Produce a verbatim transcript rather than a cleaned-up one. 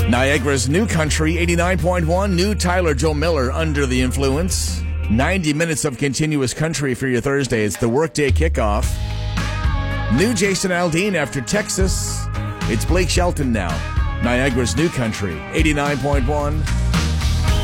Niagara's New Country, eighty-nine point one. New Tyler Joe Miller, Under the Influence. ninety minutes of continuous country for your Thursday. It's the workday kickoff. New Jason Aldean after Texas. It's Blake Shelton now. Niagara's New Country, eighty-nine point one.